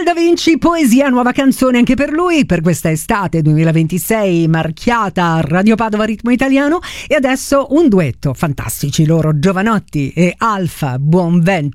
Da Vinci, poesia, nuova canzone anche per lui, per questa estate 2026, marchiata a Radio Padova Ritmo Italiano. E adesso un duetto, fantastici loro, Jovanotti e Alfa, Buon Vento.